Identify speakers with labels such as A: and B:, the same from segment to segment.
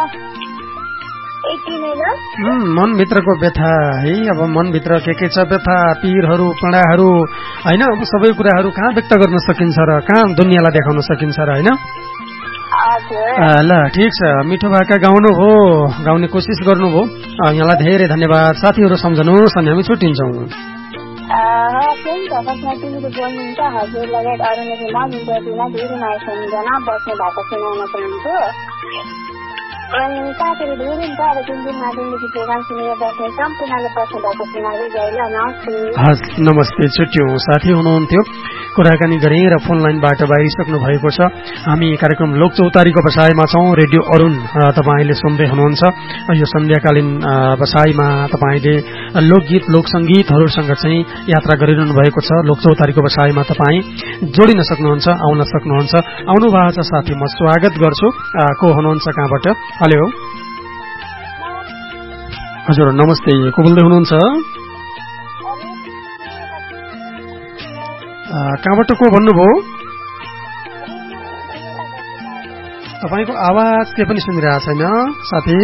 A: मनभित्रको व्यथा है, अब मनभित्र के छ व्यथा, पीरहरू, पीडाहरू होइन, अब सबै कुराहरू कहाँ व्यक्त गर्न सकिन्छ र कहाँ दुनियाँलाई देखाउन सकिन्छ र होइन। ल ठिक छ, मिठो भाका गाउनु हो, गाउने कोसिस गर्नुभयो, यहाँलाई धेरै धन्यवाद। साथीहरू सम्झनुहोस् अनि हामी छुट्टिन्छौँ। हस् नमस्ते, छुट्यौँ। साथी हुनुहुन्थ्यो, कुराकानी गरेँ र फोन लाइनबाट बाहिरिसक्नु भएको छ। हामी कार्यक्रम लोकचौतारीको बसाइमा छौँ। रेडियो अरुण तपाईँले सुन्दै हुनुहुन्छ। यो सन्ध्याकालीन बसाइमा तपाईँले लोकगीत लोकसङ्गीतहरूसँग चाहिँ यात्रा गरिरहनु भएको छ। लोकचौतारीको बसाइमा तपाईँ जोडिन सक्नुहुन्छ, आउन सक्नुहुन्छ। आउनु भएको छ साथी, म स्वागत गर्छु। को हुनुहुन्छ, कहाँबाट? हेलो हजुर नमस्ते, को बोल्दै हुनुहुन्छ? कहाँबाट को भन्नुभयो? तपाईँको आवाज के पनि सुनिरहेको छैन साथी।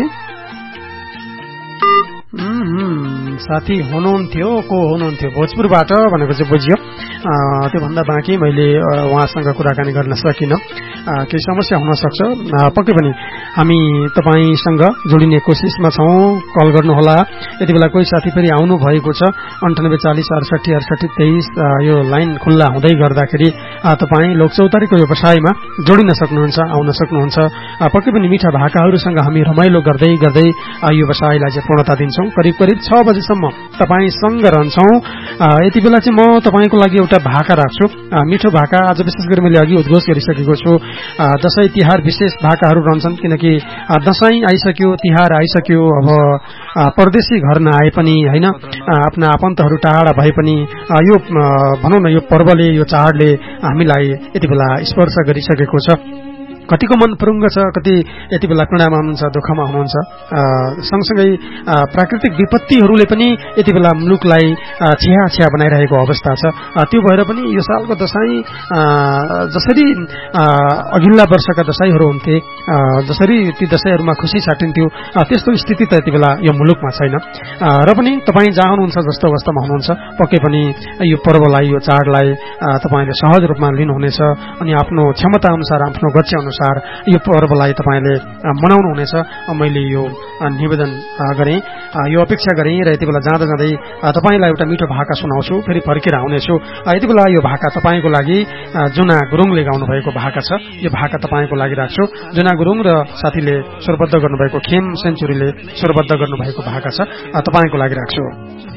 A: साथी हुनुहुन्थ्यो, को हुनुहुन्थ्यो? भोजपुरबाट भनेको चाहिँ बुझ्यो। त्योभन्दा बाँकी मैले उहाँसँग कुराकानी गर्न सकिनँ, केही समस्या हुनसक्छ। पक्कै पनि हामी तपाईँसँग जोडिने कोसिसमा छौँ। कल गर्नुहोला। यति बेला कोही साथी फेरि आउनु भएको छ। 98 40 68 68 23 यो लाइन खुल्ला हुँदै गर्दाखेरि तपाईँ लोकचौतारीको यो बसाइमा जोडिन सक्नुहुन्छ, आउन सक्नुहुन्छ। पक्कै पनि मिठा भाकाहरूसँग हामी रमाइलो गर्दै गर्दै यो बसाइलाई चाहिँ पूर्णता दिन्छौँ। करिब 6 बजेसम्म तपाईँसँग रहन्छौँ। यति बेला चाहिँ म तपाईँको लागि एउटा भाका राख्छु, मिठो भाका। आज विशेष गरी मैले अघि उद्घोष गरिसकेको छु, दशैं तिहार विशेष भाकाहरू रहन्छन्, किनकि दशैं आइसक्यो, तिहार आइसक्यो। अब परदेशी घर नआए पनि होइन, आफ्ना आफन्तहरू टाढा भए पनि यो भनौँ न, यो पर्वले, यो चाडले हामीलाई यति बेला स्पर्श गरिसकेको छ। कतिको मन फुरुङ्ग छ, कति यति बेला पीडामा हुनुहुन्छ, दुःखमा हुनुहुन्छ। सँगसँगै प्राकृतिक विपत्तिहरूले पनि यति बेला मुलुकलाई छिया बनाइरहेको अवस्था छ। त्यो भएर पनि यो सालको दशैं जसरी अघिल्ला वर्षका दशैंहरू हुन्थे, जसरी ती दशैंहरूमा खुसी छाटिन्थ्यो, त्यस्तो स्थिति त यति बेला यो मुलुकमा छैन। र पनि तपाईँ जहाँ हुनुहुन्छ, जस्तो अवस्थामा हुनुहुन्छ, पक्कै पनि यो पर्वलाई, यो चाडलाई तपाईँले सहज रूपमा लिनुहुनेछ अनि आफ्नो क्षमता अनुसार, आफ्नो गच्छ अनुसार यो पर्वलाई तपाईँले मनाउनु हुनेछ। मैले यो निवेदन गरेँ, यो अपेक्षा गरेँ र यति बेला जाँदा जाँदै तपाईँलाई एउटा मिठो भाका सुनाउँछु, फेरि फर्केर आउनेछु। यति बेला यो भाका तपाईँको लागि जुना गुरुङले गाउनु भएको भाका छ। यो भाका तपाईँको लागि राख्छु। जुना गुरुङ र साथीले स्वरबद्ध गर्नुभएको, खेम सेन्चुरीले स्वरबद्ध गर्नुभएको भाका छ, तपाईँको लागि राख्छु।